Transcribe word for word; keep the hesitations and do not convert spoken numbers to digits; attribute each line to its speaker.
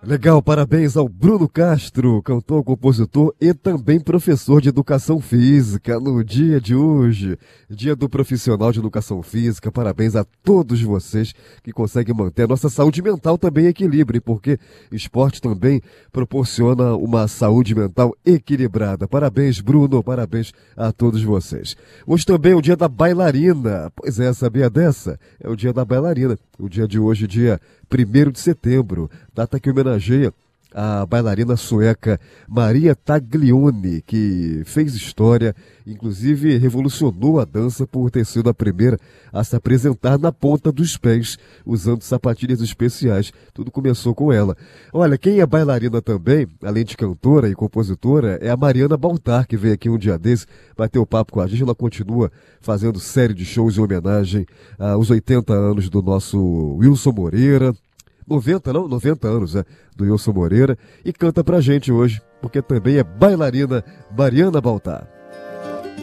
Speaker 1: Legal, parabéns ao Bruno Castro, cantor, compositor e também professor de Educação Física no dia de hoje, dia do profissional de Educação Física. Parabéns a todos vocês que conseguem manter a nossa saúde mental também em equilíbrio, porque esporte também proporciona uma saúde mental equilibrada. Parabéns, Bruno, parabéns a todos vocês. Hoje também é o dia da bailarina. Pois é, sabia dessa? É o dia da bailarina. O dia de hoje, dia primeiro de setembro, data que homenageia a bailarina sueca Maria Taglioni, que fez história, inclusive revolucionou a dança por ter sido a primeira a se apresentar na ponta dos pés, usando sapatilhas especiais. Tudo começou com ela. Olha, quem é bailarina também, além de cantora e compositora, é a Mariana Baltar, que veio aqui um dia desse, bateu papo com a gente. Ela continua fazendo série de shows em homenagem aos oitenta anos do nosso Wilson Moreira. noventa, não? noventa anos, é, do Wilson Moreira, e canta pra gente hoje, porque também é bailarina Mariana Baltar.